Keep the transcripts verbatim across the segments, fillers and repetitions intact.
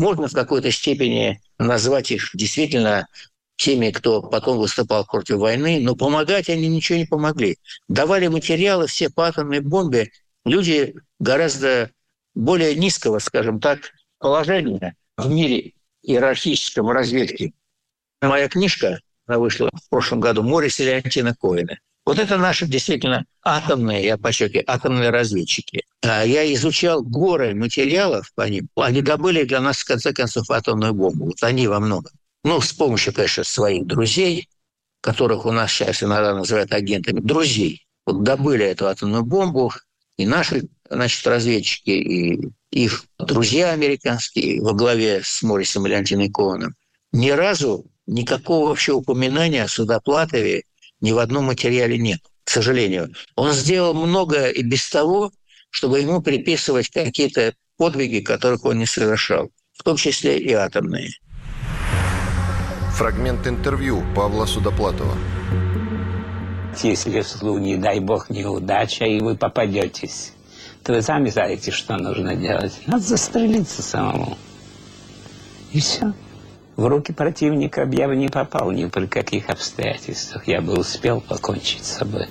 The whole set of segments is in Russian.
можно в какой-то степени назвать их действительно теми, кто потом выступал против войны, но помогать они ничего не помогли. Давали материалы все по атомной бомбе люди гораздо более низкого, скажем так, положения в мире иерархическом разведки. Моя книжка, она вышла в прошлом году, «Морис и Леонтина Коэна». Вот это наши действительно атомные, я подчеркиваю, атомные разведчики. А я изучал горы материалов по ним. Они добыли для нас, в конце концов, атомную бомбу. Вот они во многом. Ну, с помощью, конечно, своих друзей, которых у нас сейчас иногда называют агентами, друзей. Вот добыли эту атомную бомбу, и наши, значит, разведчики, и их друзья американские во главе с Моррисом и Леонтиной Коэном. Ни разу никакого вообще упоминания о Судоплатове ни в одном материале нет, к сожалению. Он сделал много и без того, чтобы ему приписывать какие-то подвиги, которых он не совершал, в том числе и атомные. Фрагмент интервью Павла Судоплатова. Если в не дай бог, неудача, и вы попадетесь, то вы сами знаете, что нужно делать. Надо застрелиться самому. И все. В руки противника я бы не попал ни при каких обстоятельствах. Я бы успел покончить с собой.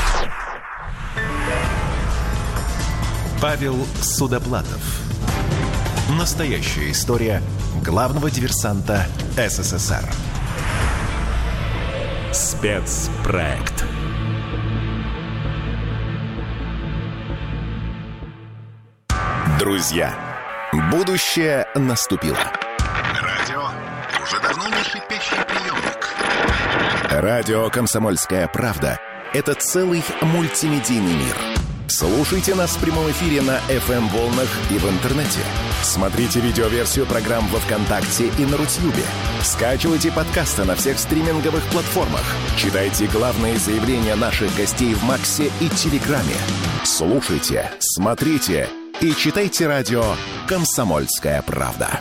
Павел Судоплатов. Настоящая история главного диверсанта СССР. Спецпроект. Друзья, будущее наступило. Радио уже давно не шипящий приемник. Радио «Комсомольская правда» — это целый мультимедийный мир. Слушайте нас в прямом эфире на эф эм-волнах и в интернете. Смотрите видеоверсию программ во ВКонтакте и на Рутьюбе. Скачивайте подкасты на всех стриминговых платформах. Читайте главные заявления наших гостей в Максе и Телеграме. Слушайте, смотрите и читайте радио «Комсомольская правда».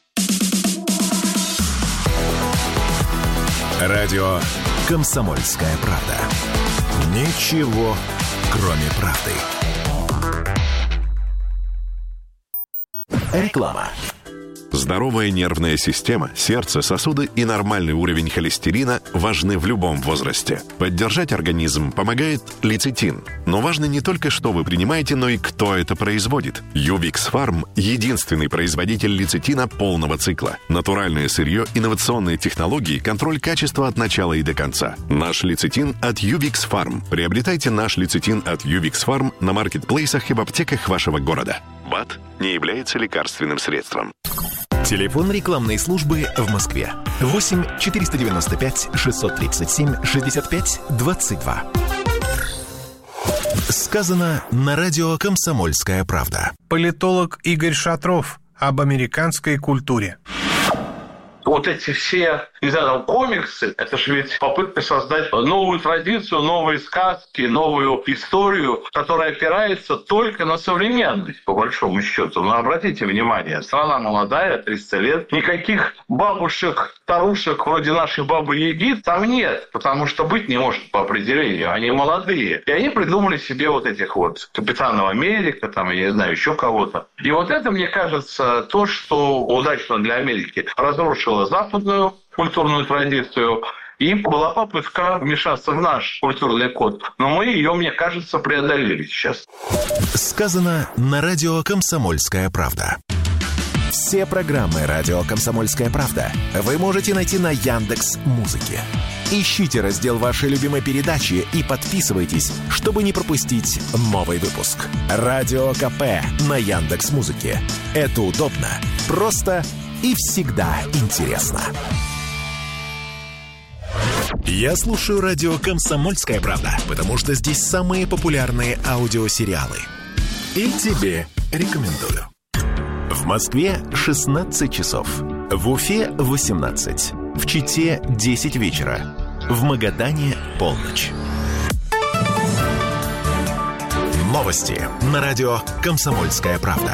Радио «Комсомольская правда». Ничего, кроме правды. Реклама. Здоровая нервная система, сердце, сосуды и нормальный уровень холестерина важны в любом возрасте. Поддержать организм помогает лецитин. Но важно не только, что вы принимаете, но и кто это производит. Ювикс Фарм – единственный производитель лецитина полного цикла. Натуральное сырье, инновационные технологии, контроль качества от начала и до конца. Наш лецитин от Ювикс Фарм. Приобретайте наш лецитин от Ювикс Фарм на маркетплейсах и в аптеках вашего города. БАД не является лекарственным средством. Телефон рекламной службы в Москве. восемь четыреста девяносто пять шестьсот тридцать семь шестьдесят пять двадцать два. Сказано на радио «Комсомольская правда». Политолог Игорь Шатров об американской культуре. Вот эти все, не знаю, там, комиксы, это же ведь попытка создать новую традицию, новые сказки, новую историю, которая опирается только на современность, по большому счету. Но обратите внимание, страна молодая, триста лет, никаких бабушек, старушек вроде нашей бабы-яги там нет, потому что быть не может по определению, они молодые. И они придумали себе вот этих вот Капитанов Америка, там, я не знаю, еще кого-то. И вот это, мне кажется, то, что удачно для Америки разрушило западную культурную традицию, и была попытка вмешаться в наш культурный код. Но мы ее, мне кажется, преодолели сейчас. Сказано на радио «Комсомольская правда». Все программы радио «Комсомольская правда» вы можете найти на Яндекс.Музыке. Ищите раздел вашей любимой передачи и подписывайтесь, чтобы не пропустить новый выпуск. Радио КП на Яндекс.Музыке. Это удобно, просто и всегда интересно. Я слушаю радио «Комсомольская правда», потому что здесь самые популярные аудиосериалы. И тебе рекомендую. В Москве шестнадцать часов. В Уфе восемнадцать. В Чите десять вечера. В Магадане полночь. Новости на радио «Комсомольская правда».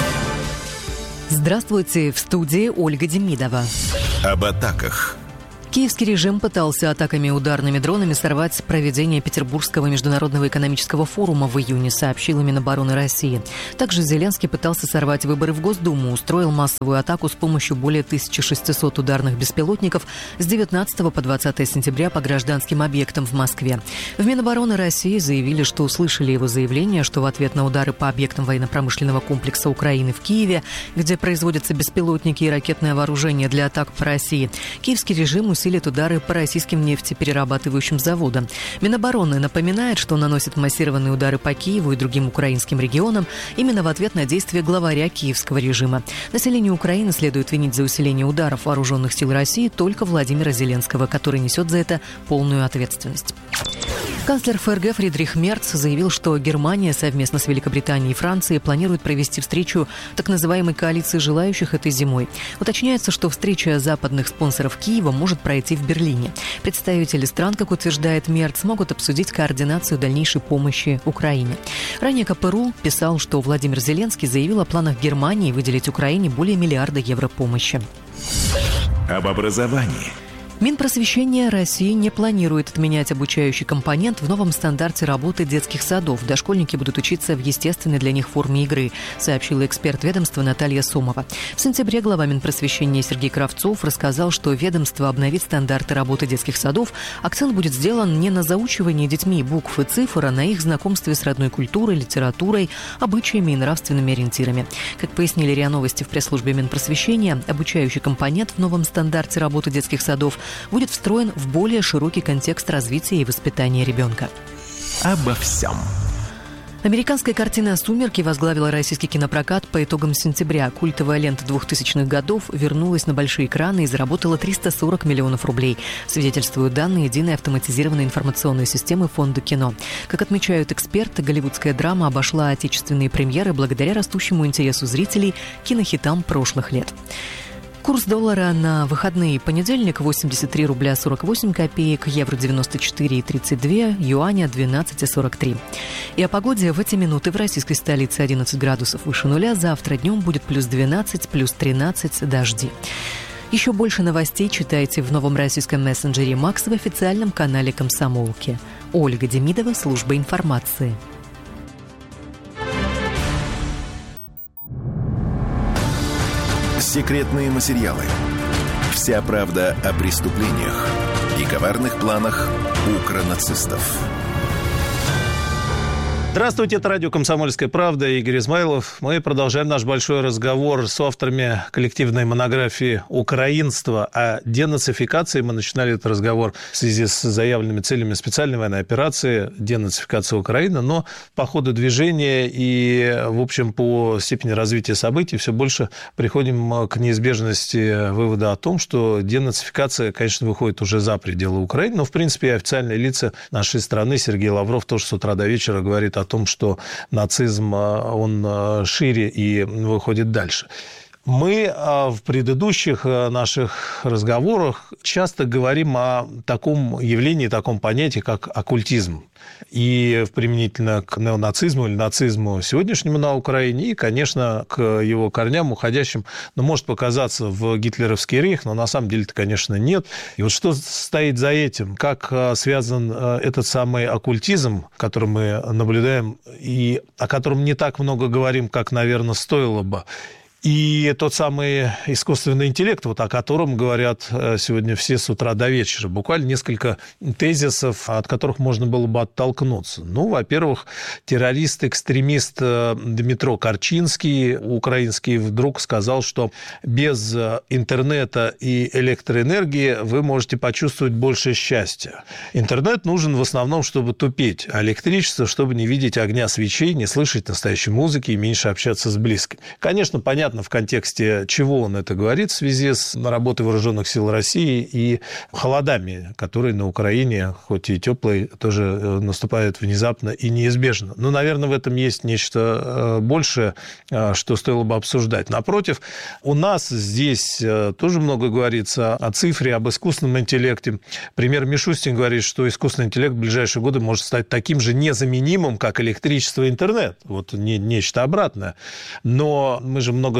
Здравствуйте, в студии Ольга Демидова. Об атаках, Киевский режим пытался атаками и ударными дронами сорвать проведение Петербургского международного экономического форума в июне, сообщила Минобороны России. Также Зеленский пытался сорвать выборы в Госдуму, устроил массовую атаку с помощью более тысячи шестисот ударных беспилотников с девятнадцатого по двадцатое сентября по гражданским объектам в Москве. В Минобороны России заявили, что услышали его заявление, что в ответ на удары по объектам военно-промышленного комплекса Украины в Киеве, где производятся беспилотники и ракетное вооружение для атак по России, киевский режим усилит удары по российским нефтеперерабатывающим заводам. Минобороны напоминает, что наносит массированные удары по Киеву и другим украинским регионам именно в ответ на действия главаря киевского режима. Население Украины следует винить за усиление ударов вооруженных сил России только Владимира Зеленского, который несет за это полную ответственность. Канцлер ФРГ Фридрих Мерц заявил, что Германия совместно с Великобританией и Францией планирует провести встречу так называемой коалиции желающих этой зимой. Уточняется, что встреча западных спонсоров Киева может пройти в Берлине. Представители стран, как утверждает Мерц, могут обсудить координацию дальнейшей помощи Украине. Ранее КПРУ писал, что Владимир Зеленский заявил о планах Германии выделить Украине более миллиарда евро помощи. Об образовании. Минпросвещение России не планирует отменять обучающий компонент в новом стандарте работы детских садов. Дошкольники будут учиться в естественной для них форме игры, сообщила эксперт ведомства Наталья Сомова. В сентябре глава Минпросвещения Сергей Кравцов рассказал, что ведомство обновит стандарты работы детских садов. Акцент будет сделан не на заучивании детьми букв и цифр, а на их знакомстве с родной культурой, литературой, обычаями и нравственными ориентирами. Как пояснили РИА Новости в пресс-службе Минпросвещения, обучающий компонент в новом стандарте работы детских садов будет встроен в более широкий контекст развития и воспитания ребенка. Обо всем. Американская картина «Сумерки» возглавила российский кинопрокат по итогам сентября. Культовая лента двухтысячных годов вернулась на большие экраны и заработала триста сорок миллионов рублей. Свидетельствуют данные единой автоматизированной информационной системы Фонда кино. Как отмечают эксперты, голливудская драма обошла отечественные премьеры благодаря растущему интересу зрителей к кинохитам прошлых лет. Курс доллара на выходные: понедельник восемьдесят три рубля сорок восемь копеек, евро девяносто четыре тридцать два, юаня двенадцать сорок три. И о погоде в эти минуты в российской столице одиннадцать градусов выше нуля, завтра днем будет плюс двенадцать, плюс тринадцать, дожди. Еще больше новостей читайте в новом российском мессенджере «Макс» в официальном канале «Комсомолки». Ольга Демидова, служба информации. Секретные материалы. Вся правда о преступлениях и коварных планах укронацистов. Здравствуйте, это радио «Комсомольская правда», Игорь Измайлов. Мы продолжаем наш большой разговор с авторами коллективной монографии «Украинство» о денацификации. Мы начинали этот разговор в связи с заявленными целями специальной военной операции денацификации Украины, но по ходу движения и, в общем, по степени развития событий все больше приходим к неизбежности вывода о том, что денацификация, конечно, выходит уже за пределы Украины, но, в принципе, официальные лица нашей страны, Сергей Лавров, тоже с утра до вечера говорит о том, что нацизм, он шире и выходит дальше. Мы в предыдущих наших разговорах часто говорим о таком явлении, таком понятии, как оккультизм. И применительно к неонацизму или нацизму сегодняшнему на Украине, и, конечно, к его корням, уходящим, ну, может показаться в гитлеровский рейх, но на самом деле-то, конечно, нет. И вот что стоит за этим? Как связан этот самый оккультизм, который мы наблюдаем, и о котором не так много говорим, как, наверное, стоило бы, и тот самый искусственный интеллект, вот о котором говорят сегодня все с утра до вечера. Буквально несколько тезисов, от которых можно было бы оттолкнуться. Ну, во-первых, террорист, экстремист Дмитро Корчинский, украинский, вдруг сказал, что без интернета и электроэнергии вы можете почувствовать больше счастья. Интернет нужен в основном, чтобы тупеть, а электричество, чтобы не видеть огня свечей, не слышать настоящей музыки и меньше общаться с близкими. Конечно, понятно, в контексте чего он это говорит в связи с работой вооруженных сил России и холодами, которые на Украине, хоть и теплые, тоже наступают внезапно и неизбежно. Но, наверное, в этом есть нечто большее, что стоило бы обсуждать. Напротив, у нас здесь тоже много говорится о цифре, об искусственном интеллекте. Премьер Мишустин говорит, что искусственный интеллект в ближайшие годы может стать таким же незаменимым, как электричество и интернет. Вот не, нечто обратное. Но мы же много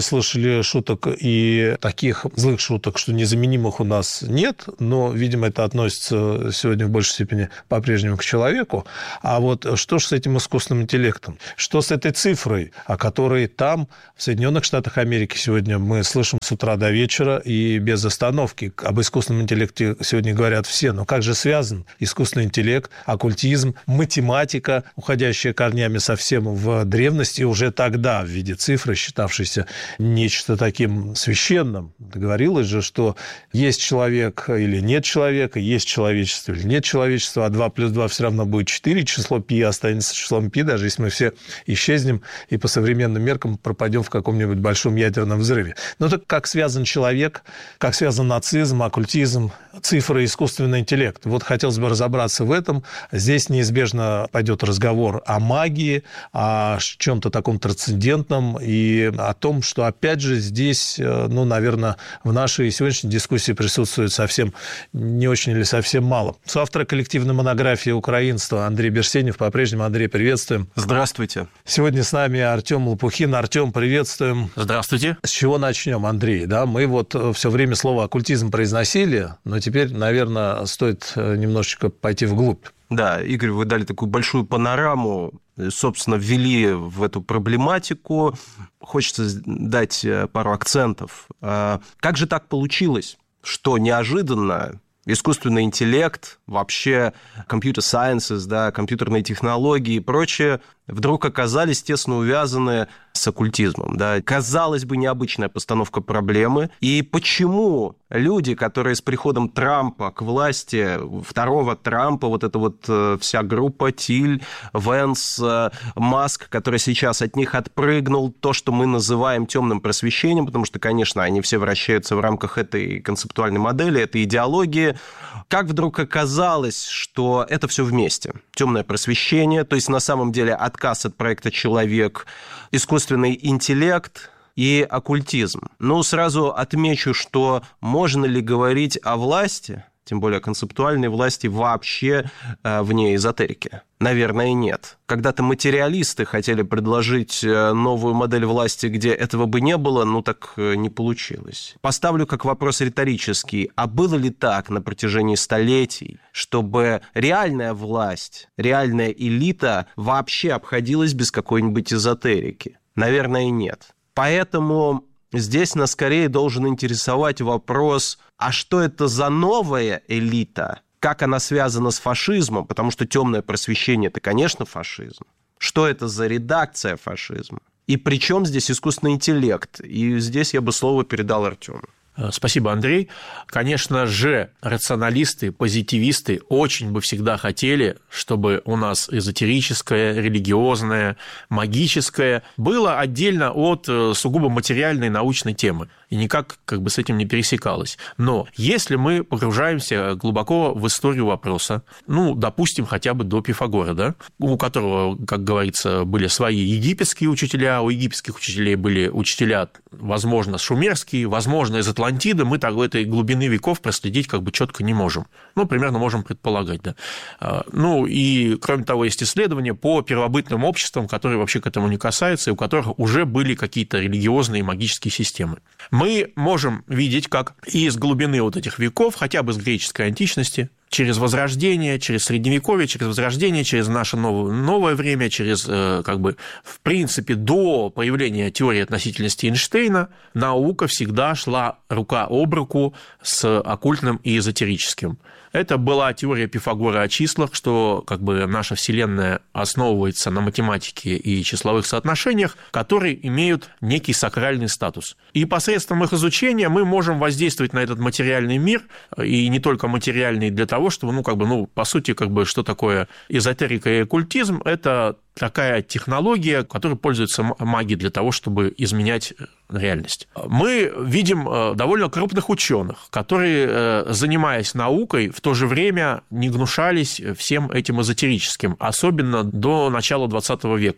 много слышали шуток и таких злых шуток, что незаменимых у нас нет, но, видимо, это относится сегодня в большей степени по-прежнему к человеку. А вот что же с этим искусственным интеллектом? Что с этой цифрой, о которой там, в Соединенных Штатах Америки, сегодня мы слышим с утра до вечера и без остановки? Об искусственном интеллекте сегодня говорят все, но как же связан искусственный интеллект, оккультизм, математика, уходящая корнями совсем в древности, уже тогда в виде цифры, считавшейся нечто таким священным. Говорилось же, что есть человек или нет человека, есть человечество или нет человечества, а два плюс два все равно будет четыре, число пи останется числом пи, даже если мы все исчезнем и по современным меркам пропадем в каком-нибудь большом ядерном взрыве. Но так как связан человек, как связан нацизм, оккультизм, цифры и искусственный интеллект? Вот хотелось бы разобраться в этом. Здесь неизбежно пойдет разговор о магии, о чем-то таком трансцендентном и о том, что, опять же, здесь, ну, наверное, в нашей сегодняшней дискуссии присутствует совсем не очень или совсем мало. Соавтор коллективной монографии «Украинство» Андрей Берсенев. По-прежнему, Андрей, приветствуем. Здравствуйте. Сегодня с нами Артем Лопухин. Артем, приветствуем. Здравствуйте. С чего начнем, Андрей? Да, мы вот все время слово «оккультизм» произносили, но теперь, наверное, стоит немножечко пойти вглубь. Да, Игорь, вы дали такую большую панораму, собственно, ввели в эту проблематику. Хочется дать пару акцентов. Как же так получилось, что неожиданно искусственный интеллект, вообще computer sciences, да, компьютерные технологии и прочее вдруг оказались тесно увязаны с оккультизмом. Да. Казалось бы, необычная постановка проблемы. И почему люди, которые с приходом Трампа к власти, второго Трампа, вот эта вот вся группа Тиль, Венс, Маск, который сейчас от них отпрыгнул, то, что мы называем темным просвещением, потому что, конечно, они все вращаются в рамках этой концептуальной модели, этой идеологии, как вдруг оказалось, что это все вместе. Темное просвещение, то есть на самом деле отказ от проекта «Человек», искусственный интеллект и оккультизм. Ну, сразу отмечу, что можно ли говорить о власти, тем более концептуальной власти, вообще вне эзотерики? Наверное, нет. Когда-то материалисты хотели предложить новую модель власти, где этого бы не было, ну так не получилось. Поставлю как вопрос риторический. А было ли так на протяжении столетий, чтобы реальная власть, реальная элита вообще обходилась без какой-нибудь эзотерики? Наверное, нет. Поэтому здесь нас скорее должен интересовать вопрос, а что это за новая элита? Как она связана с фашизмом? Потому что темное просвещение – это, конечно, фашизм. Что это за редакция фашизма? И при чем здесь искусственный интеллект? И здесь я бы слово передал Артему. Спасибо, Андрей. Конечно же, рационалисты, позитивисты очень бы всегда хотели, чтобы у нас эзотерическое, религиозное, магическое было отдельно от сугубо материальной научной темы. И никак как бы с этим не пересекалось. Но если мы погружаемся глубоко в историю вопроса, ну, допустим, хотя бы до Пифагора, да, у которого, как говорится, были свои египетские учителя, у египетских учителей были учителя, возможно, шумерские, возможно, из Атлантиды, мы так в этой глубины веков проследить как бы четко не можем. Ну, примерно можем предполагать, да. Ну, и, кроме того, есть исследования по первобытным обществам, которые вообще к этому не касаются, и у которых уже были какие-то религиозные и магические системы. Мы можем видеть, как из глубины вот этих веков, хотя бы с греческой античности, через Возрождение, через Средневековье, через Возрождение, через наше новое, новое время, через, как бы, в принципе, до появления теории относительности Эйнштейна, наука всегда шла рука об руку с оккультным и эзотерическим. Это была теория Пифагора о числах, что как бы наша Вселенная основывается на математике и числовых соотношениях, которые имеют некий сакральный статус. И посредством их изучения мы можем воздействовать на этот материальный мир, и не только материальный, для того, чтобы, ну, как бы, ну, по сути, как бы, что такое эзотерика и оккультизм, это такая технология, которой пользуются маги для того, чтобы изменять реальность. Мы видим довольно крупных ученых, которые, занимаясь наукой, в то же время не гнушались всем этим эзотерическим, особенно до начала двадцатого века.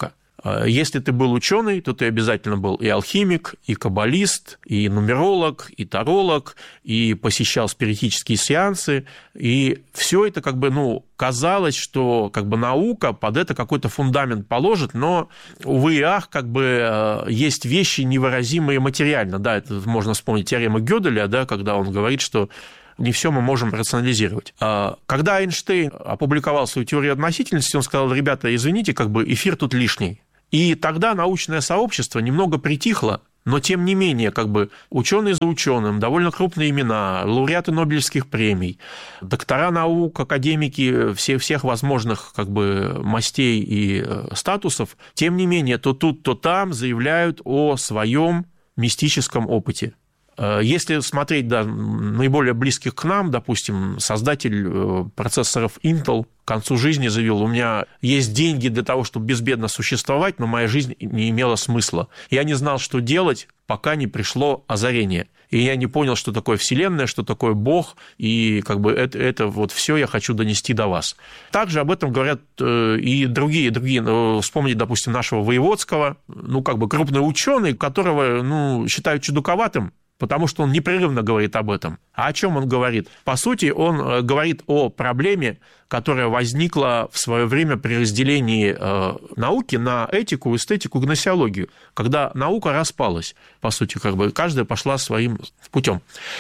Если ты был ученый, то ты обязательно был и алхимик, и каббалист, и нумеролог, и таролог, и посещал спиритические сеансы, и все это как бы, ну, казалось, что как бы наука под это какой-то фундамент положит, но, увы и ах, как бы есть вещи невыразимые материально. Да, это можно вспомнить теорему Гёделя, да, когда он говорит, что не все мы можем рационализировать. Когда Эйнштейн опубликовал свою теорию относительности, он сказал: ребята, извините, как бы эфир тут лишний. И тогда научное сообщество немного притихло, но тем не менее, как бы ученые за ученым, довольно крупные имена, лауреаты Нобелевских премий, доктора наук, академики всех, всех возможных как бы мастей и статусов, тем не менее, то тут, то там заявляют о своем мистическом опыте. Если смотреть, да, наиболее близких к нам, допустим, создатель процессоров Intel к концу жизни заявил: у меня есть деньги для того, чтобы безбедно существовать, но моя жизнь не имела смысла. Я не знал, что делать, пока не пришло озарение. И я не понял, что такое Вселенная, что такое Бог, и как бы это, это вот все я хочу донести до вас. Также об этом говорят и другие, другие. Вспомните, допустим, нашего Воеводского, ну, как бы крупный ученый, которого, ну, считают чудаковатым, потому что он непрерывно говорит об этом. А о чем он говорит? По сути, он говорит о проблеме, которая возникла в свое время при разделении э, науки на этику, эстетику, гносеологию, когда наука распалась, по сути, как бы каждая пошла своим путем.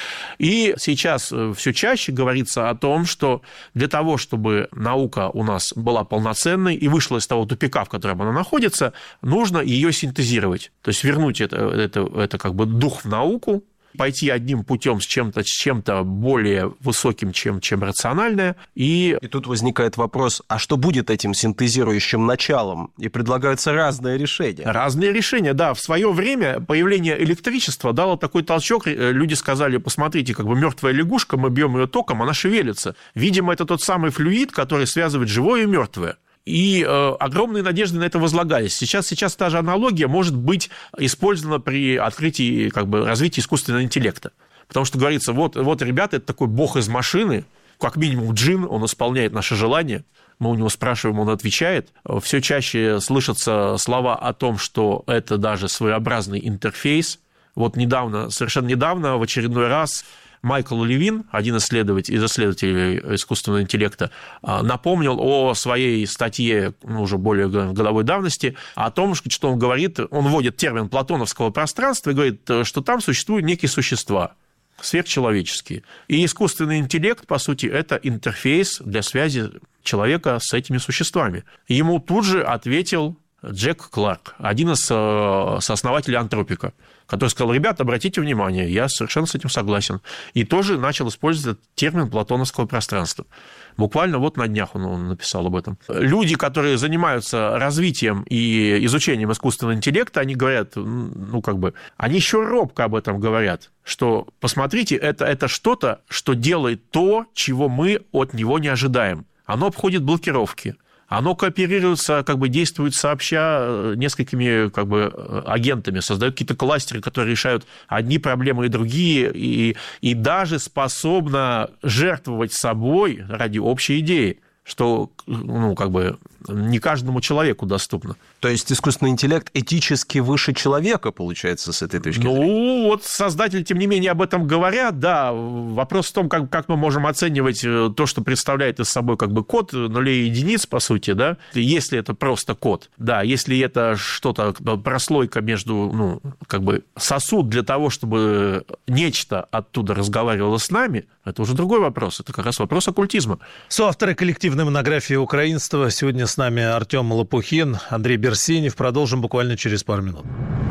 И сейчас все чаще говорится о том, что для того, чтобы наука у нас была полноценной и вышла из того тупика, в котором она находится, нужно ее синтезировать, то есть вернуть это, это, это как бы дух в науку, пойти одним путем с чем-то, с чем-то более высоким, чем, чем рациональное. И... и тут возникает вопрос, а что будет этим синтезирующим началом? И предлагаются разные решения. Разные решения, да. В свое время появление электричества дало такой толчок. Люди сказали: посмотрите, как бы мертвая лягушка, мы бьем ее током, она шевелится. Видимо, это тот самый флюид, который связывает живое и мертвое. И э, огромные надежды на это возлагались. Сейчас, сейчас та же аналогия может быть использована при открытии, как бы, развитии искусственного интеллекта. Потому что говорится: вот, вот, ребята, это такой бог из машины, как минимум джин, он исполняет наши желания. Мы у него спрашиваем, он отвечает. Все чаще слышатся слова о том, что это даже своеобразный интерфейс. Вот недавно, совершенно недавно, в очередной раз Майкл Левин, один исследователь, из исследователей искусственного интеллекта, напомнил о своей статье, ну, уже более годовой давности, о том, что он говорит, он вводит термин платоновского пространства и говорит, что там существуют некие существа сверхчеловеческие. И искусственный интеллект, по сути, это интерфейс для связи человека с этими существами. Ему тут же ответил Джек Кларк, один из сооснователей антропика, который сказал: ребята, обратите внимание, я совершенно с этим согласен. И тоже начал использовать термин платоновского пространства. Буквально вот на днях он, он написал об этом. Люди, которые занимаются развитием и изучением искусственного интеллекта, они говорят, ну, как бы, они еще робко об этом говорят, что, посмотрите, это, это что-то, что делает то, чего мы от него не ожидаем. Оно обходит блокировки. Оно кооперируется, как бы действует сообща несколькими, как бы, агентами, создает какие-то кластеры, которые решают одни проблемы и другие, и, и даже способно жертвовать собой ради общей идеи, что, ну, как бы, не каждому человеку доступно. То есть искусственный интеллект этически выше человека, получается, с этой точки ну, зрения? Ну, вот создатели, тем не менее, об этом говорят, да. Вопрос в том, как, как мы можем оценивать то, что представляет из собой, как бы, код нулей и единиц, по сути, да. Если это просто код, да, если это что-то, прослойка между, ну, как бы, сосуд для того, чтобы нечто оттуда разговаривало с нами, это уже другой вопрос. Это как раз вопрос оккультизма. Соавторы коллективной монографии «Украинство». Сегодня с нами Артем Лопухин, Андрей Берсенев. Продолжим буквально через пару минут.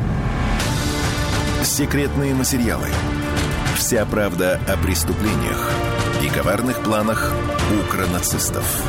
Секретные материалы. Вся правда о преступлениях и коварных планах укронацистов.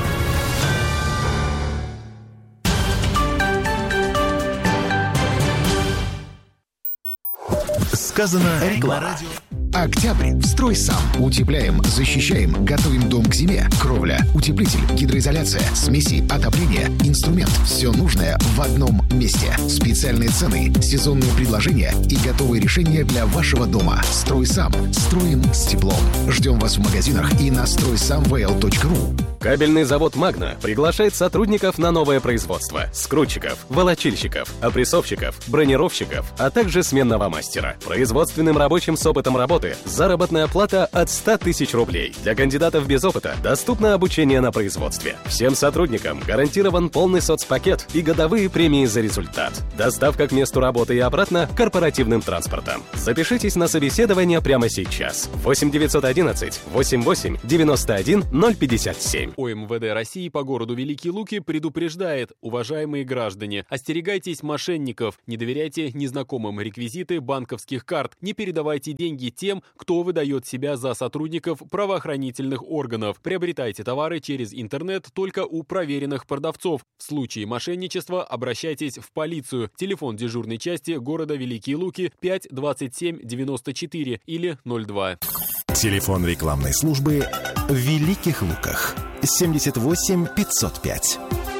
Сказано на радио. Октябрь. Строй сам. Утепляем, защищаем, готовим дом к зиме. Кровля, утеплитель, гидроизоляция, смеси, отопление, инструмент. Все нужное в одном месте. Специальные цены, сезонные предложения и готовые решения для вашего дома. Строй сам. Строим с теплом. Ждем вас в магазинах и на строй сам вэ эл точка ру. Кабельный завод «Магна» приглашает сотрудников на новое производство. Скрутчиков, волочильщиков, опрессовщиков, бронировщиков, а также сменного мастера. Производственным рабочим с опытом работы заработная плата от ста тысяч рублей. Для кандидатов без опыта доступно обучение на производстве. Всем сотрудникам гарантирован полный соцпакет и годовые премии за результат. Доставка к месту работы и обратно корпоративным транспортом. Запишитесь на собеседование прямо сейчас. восемь девятьсот одиннадцать восемьдесят восемь девяносто один ноль пятьдесят семь. ОМВД России по городу Великие Луки предупреждает: уважаемые граждане, остерегайтесь мошенников, не доверяйте незнакомым реквизиты банковских карт, не передавайте деньги тем, кто выдает себя за сотрудников правоохранительных органов. Приобретайте товары через интернет только у проверенных продавцов. В случае мошенничества обращайтесь в полицию. Телефон дежурной части города Великие Луки пять двадцать семь девяносто четыре или ноль два. Телефон рекламной службы в Великих Луках семьдесят восемь пятьсот пять.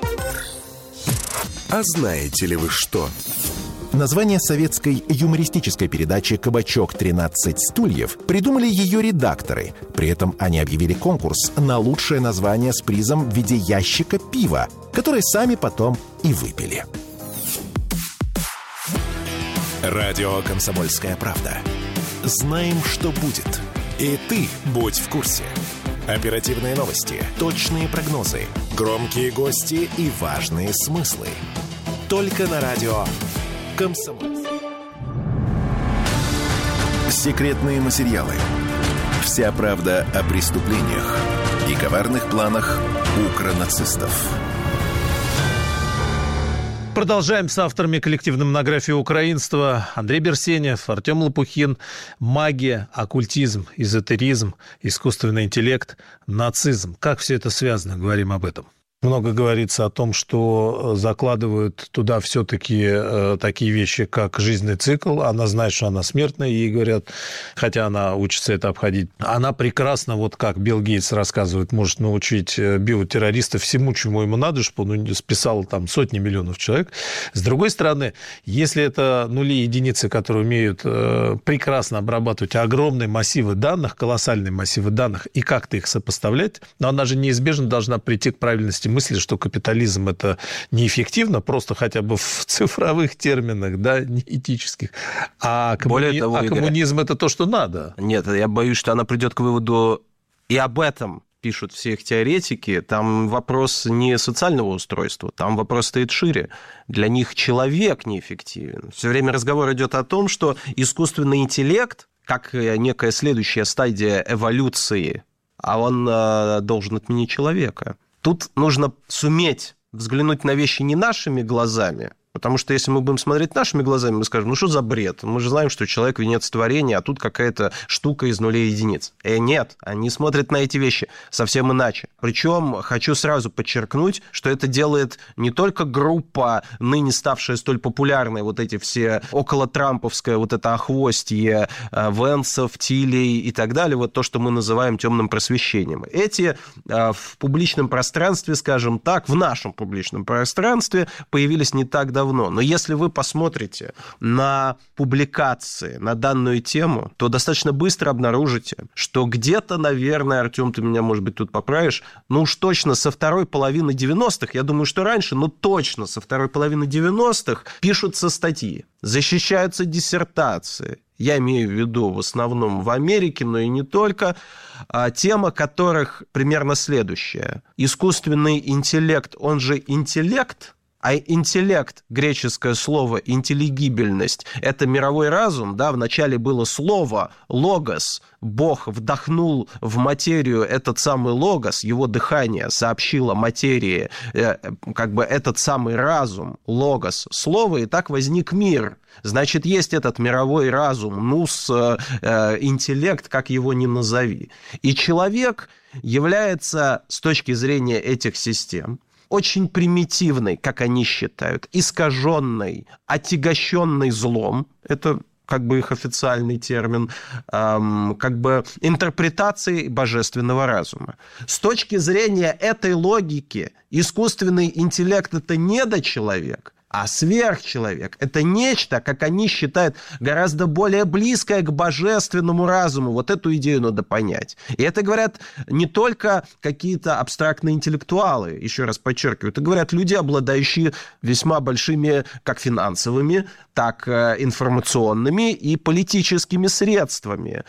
А знаете ли вы что? Название советской юмористической передачи «Кабачок тринадцать стульев» придумали ее редакторы. При этом они объявили конкурс на лучшее название с призом в виде ящика пива, которое сами потом и выпили. Радио «Комсомольская правда». Знаем, что будет. И ты будь в курсе. Оперативные новости, точные прогнозы, громкие гости и важные смыслы. Только на радио «Комсомольская». Секретные материалы. Вся правда о преступлениях и коварных планах укронацистов. Продолжаем с авторами коллективной монографии «Украинство». Андрей Берсенев, Артем Лопухин. Магия, оккультизм, эзотеризм, искусственный интеллект, нацизм. Как все это связано? Говорим об этом. Много говорится о том, что закладывают туда все-таки э, такие вещи, как жизненный цикл. Она знает, что она смертная, ей говорят, хотя она учится это обходить. Она прекрасно, вот как Билл Гейтс рассказывает, может научить биотеррориста всему, чему ему надо, чтобы он списал там сотни миллионов человек. С другой стороны, если это нули и единицы, которые умеют э, прекрасно обрабатывать огромные массивы данных, колоссальные массивы данных, и как-то их сопоставлять, но она же неизбежно должна прийти к правильности мысли, что капитализм – это неэффективно, просто хотя бы в цифровых терминах, да, не этических. А, коммуни... Более того, а коммунизм – это то, что надо. Нет, я боюсь, что она придет к выводу, и об этом пишут все их теоретики, там вопрос не социального устройства, там вопрос стоит шире. Для них человек неэффективен. Все время разговор идет о том, что искусственный интеллект, как некая следующая стадия эволюции, а он должен отменить человека. Тут нужно суметь взглянуть на вещи не нашими глазами, потому что если мы будем смотреть нашими глазами, мы скажем, ну что за бред? Мы же знаем, что человек венец творения, а тут какая-то штука из нулей и единиц. Э, нет, они смотрят на эти вещи совсем иначе. Причем хочу сразу подчеркнуть, что это делает не только группа, ныне ставшая столь популярной, вот эти все околотрамповское, вот это охвостье Венсов, Тилей и так далее, вот то, что мы называем темным просвещением. Эти в публичном пространстве, скажем так, в нашем публичном пространстве появились не так давно. Но если вы посмотрите на публикации на данную тему, то достаточно быстро обнаружите, что где-то, наверное, Артем, ты меня, может быть, тут поправишь, ну уж точно со второй половины девяностых, я думаю, что раньше, но точно со второй половины девяностых пишутся статьи, защищаются диссертации. Я имею в виду в основном в Америке, но и не только. Тема которых примерно следующая. Искусственный интеллект, он же интеллект, а интеллект, греческое слово «интеллигибельность», это мировой разум, да, вначале было слово «логос», Бог вдохнул в материю этот самый логос, его дыхание сообщило материи, как бы этот самый разум, логос, слово, и так возник мир. Значит, есть этот мировой разум, нус, интеллект, как его ни назови. И человек является, с точки зрения этих систем, очень примитивной, как они считают, искаженной, отягощенной злом, это как бы их официальный термин, эм, как бы интерпретацией божественного разума. С точки зрения этой логики, искусственный интеллект – это недочеловек, А сверхчеловек – это нечто, как они считают, гораздо более близкое к божественному разуму. Вот эту идею надо понять. И это говорят не только какие-то абстрактные интеллектуалы, еще раз подчеркиваю, это говорят люди, обладающие весьма большими как финансовыми, так информационными и политическими средствами.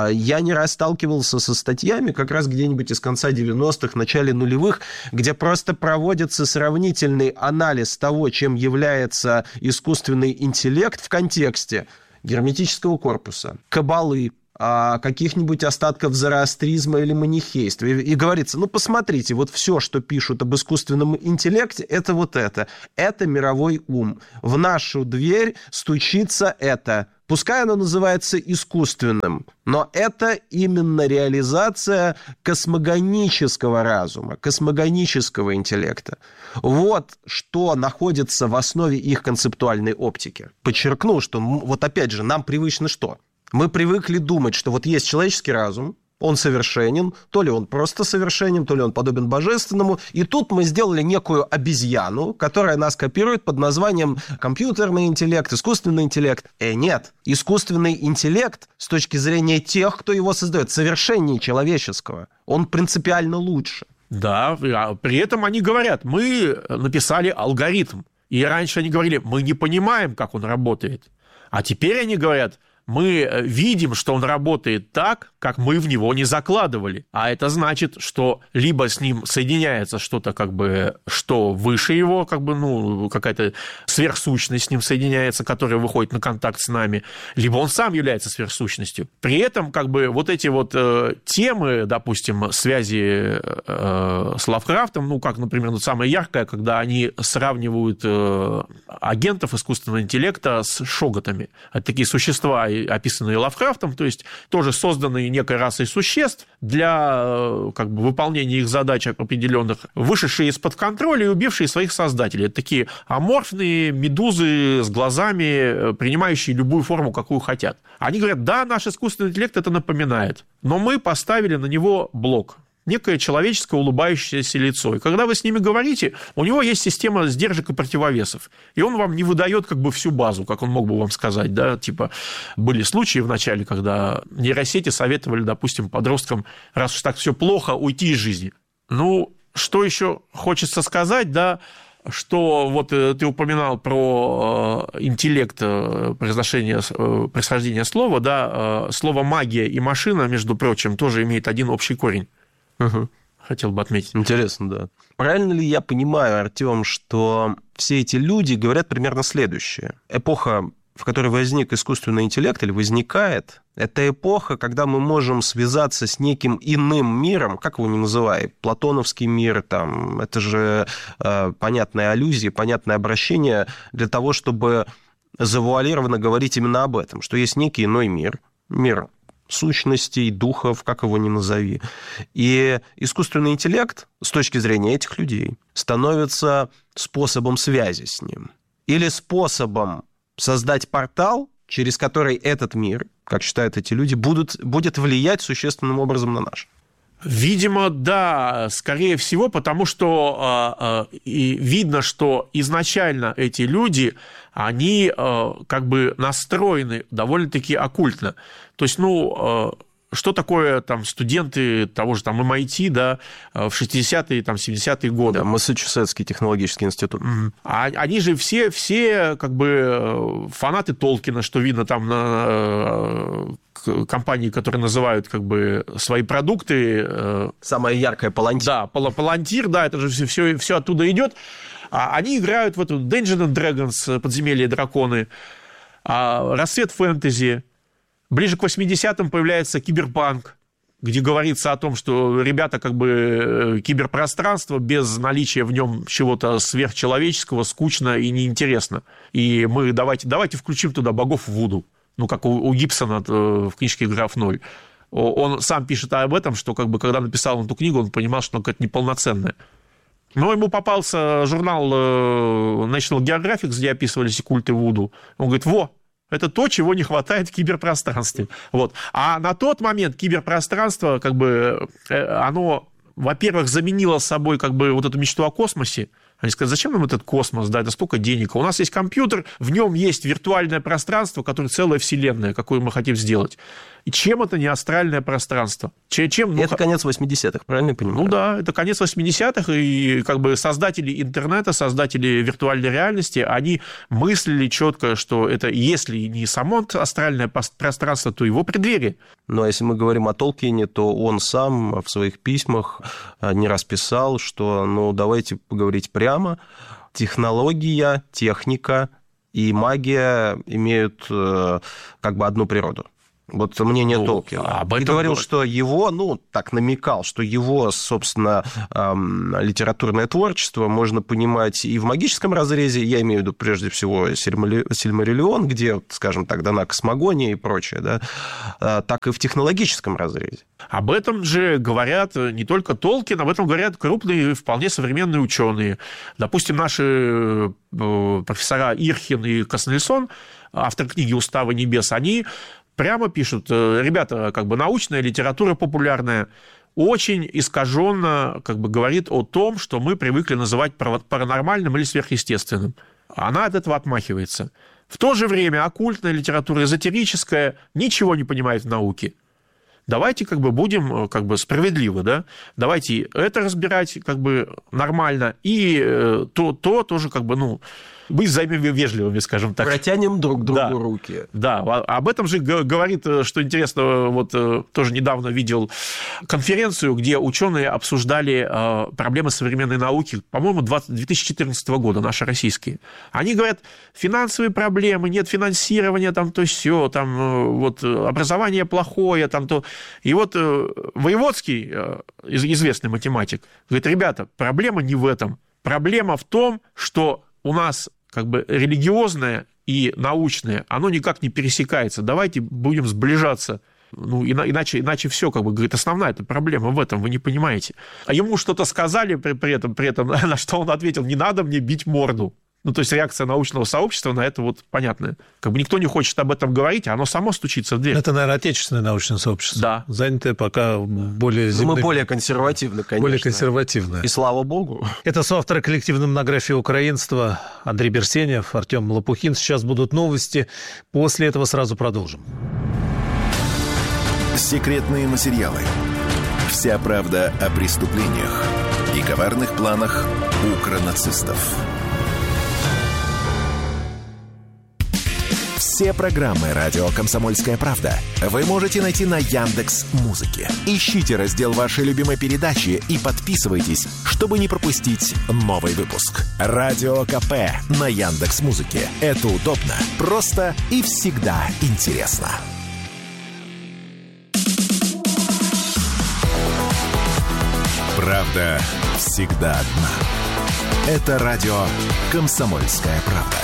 Я не раз сталкивался со статьями как раз где-нибудь из конца девяностых, начале нулевых, где просто проводится сравнительный анализ того, чем является искусственный интеллект в контексте герметического корпуса, каббалы, каких-нибудь остатков зороастризма или манихейства. И, и говорится, ну, посмотрите, вот все, что пишут об искусственном интеллекте, это вот это. Это мировой ум. В нашу дверь стучится это. Пускай оно называется искусственным, но это именно реализация космогонического разума, космогонического интеллекта. Вот что находится в основе их концептуальной оптики. Подчеркну, что вот опять же, нам привычно что? Мы привыкли думать, что вот есть человеческий разум, он совершенен, то ли он просто совершенен, то ли он подобен божественному, и тут мы сделали некую обезьяну, которая нас копирует под названием компьютерный интеллект, искусственный интеллект. Э, нет, искусственный интеллект с точки зрения тех, кто его создает, совершеннее человеческого, он принципиально лучше. Да, при этом они говорят, мы написали алгоритм, и раньше они говорили, мы не понимаем, как он работает, а теперь они говорят, мы видим, что он работает так, как мы в него не закладывали. А это значит, что либо с ним соединяется что-то, как бы, что выше его, как бы, ну, какая-то сверхсущность с ним соединяется, которая выходит на контакт с нами, либо он сам является сверхсущностью. При этом, как бы, вот эти вот э, темы, допустим, связи э, с Лавкрафтом, ну, как, например, ну, самое яркое, когда они сравнивают э, агентов искусственного интеллекта с шоготами. Это такие существа, описанные Лавкрафтом, то есть тоже созданные некой расой существ для как бы, выполнения их задач определенных, вышедшие из-под контроля и убившие своих создателей. Это такие аморфные медузы с глазами, принимающие любую форму, какую хотят. Они говорят, да, наш искусственный интеллект это напоминает, но мы поставили на него блок. Некое человеческое улыбающееся лицо. И когда вы с ними говорите, у него есть система сдержек и противовесов. И он вам не выдает как бы всю базу, как он мог бы вам сказать. Да? Типа, были случаи в начале, когда нейросети советовали, допустим, подросткам, раз уж так все плохо, уйти из жизни. Ну, что еще хочется сказать, да, что вот ты упоминал про интеллект, произношение, происхождение слова, да, слово «магия» и «машина», между прочим, тоже имеет один общий корень. Угу. Хотел бы отметить. Интересно, да. Правильно ли я понимаю, Артём, что все эти люди говорят примерно следующее? Эпоха, в которой возник искусственный интеллект или возникает, это эпоха, когда мы можем связаться с неким иным миром, как его ни называй, платоновский мир, там, это же э, понятная аллюзия, понятное обращение для того, чтобы завуалированно говорить именно об этом, что есть некий иной мир, мир сущностей, духов, как его ни назови. И искусственный интеллект, с точки зрения этих людей, становится способом связи с ним. Или способом создать портал, через который этот мир, как считают эти люди, будут, будет влиять существенным образом на наш. Видимо, да, скорее всего, потому что э, э, и видно, что изначально эти люди, они э, как бы настроены довольно-таки оккультно. То есть, ну, э, что такое там студенты того же там эм ай ти, да, в шестидесятые, там, семидесятые годы? Да, Массачусетский технологический институт. Mm-hmm. А, они же все, все как бы фанаты Толкина, что видно там на компании, которые называют как бы свои продукты. Самая яркая Палантир. Да, Палантир, да, это же все, все, все оттуда идет. А они играют в эту Dungeons and Dragons, подземелье и драконы, рассвет фэнтези. Ближе к восьмидесятым появляется киберпанк, где говорится о том, что ребята как бы киберпространство без наличия в нем чего-то сверхчеловеческого скучно и неинтересно. И мы давайте, давайте включим туда богов Вуду. Ну, как у, у Гибсона в книжке «Граф ноль». Он сам пишет об этом, что как бы, когда написал он эту книгу, он понимал, что она какая-то неполноценная. Но ему попался журнал National Geographic, где описывались культы Вуду. Он говорит, во, это то, чего не хватает в киберпространстве. Вот. А на тот момент киберпространство, как бы, оно, во-первых, заменило собой как бы вот эту мечту о космосе, Они сказали, зачем нам этот космос, да, это столько денег. У нас есть компьютер, в нем есть виртуальное пространство, которое целая вселенная, какую мы хотим сделать. И чем это не астральное пространство? Чем, ну, это конец восьмидесятых, правильно я понимаю? Ну да, это конец восьмидесятых, и как бы создатели интернета, создатели виртуальной реальности, они мыслили четко, что это если не само астральное пространство, то его преддверие. Ну, а если мы говорим о Толкине, то он сам в своих письмах не раз писал, что, ну, давайте поговорить прямо, технология, техника и магия имеют как бы одну природу. Вот мнение ну, Толкина. И говорил, было... что его, ну, так намекал, что его, собственно, эм, литературное творчество можно понимать и в магическом разрезе, я имею в виду прежде всего Сильмариллион, где, скажем так, дана космогония и прочее, да, э, так и в технологическом разрезе. Об этом же говорят не только Толкин, об этом говорят крупные, вполне современные ученые. Допустим, наши профессора Ирхин и Коснельсон, автор книги «Уставы небес», они прямо пишут, ребята, как бы научная литература популярная очень искаженно как бы говорит о том, что мы привыкли называть паранормальным или сверхъестественным. Она от этого отмахивается. В то же время оккультная литература, эзотерическая, ничего не понимает в науке. Давайте как бы будем как бы справедливы, да? Давайте это разбирать как бы нормально, и то, то тоже как бы, ну, быть взаимовежливыми, скажем так. Протянем друг другу да. руки. Да, об этом же говорит, что интересно, вот тоже недавно видел конференцию, где ученые обсуждали проблемы современной науки, по-моему, две тысячи четырнадцатого года, наши российские. Они говорят, финансовые проблемы, нет финансирования, там то все, там вот образование плохое, там то. И вот Воеводский, известный математик, говорит, ребята, проблема не в этом. Проблема в том, что у нас как бы религиозное и научное, оно никак не пересекается. Давайте будем сближаться. Ну, иначе, иначе все, как бы, говорит, основная эта проблема в этом, вы не понимаете. А ему что-то сказали при, при этом, при этом, на что он ответил, не надо мне бить морду. Ну, то есть реакция научного сообщества на это вот понятная. Как бы никто не хочет об этом говорить, а оно само стучится в дверь. Это, наверное, отечественное научное сообщество. Да. Занятое пока более земным... Мы более консервативны, конечно. Более консервативное. И слава богу. Это соавторы коллективной монографии «Украинство» Андрей Берсенев, Артем Лопухин. Сейчас будут новости. После этого сразу продолжим. Секретные материалы. Вся правда о преступлениях и коварных планах укронацистов. Все программы «Радио Комсомольская правда» вы можете найти на Яндекс.Музыке. Ищите раздел вашей любимой передачи и подписывайтесь, чтобы не пропустить новый выпуск. Радио КП на Яндекс.Музыке. Это удобно, просто и всегда интересно. Правда всегда одна. Это радио «Комсомольская правда».